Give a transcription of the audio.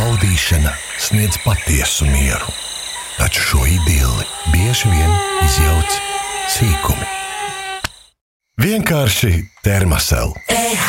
baudīšana sniedz patiesu mieru, taču šo idilli bieži vien izjauc sīkumi. Vienkārši Thermacell.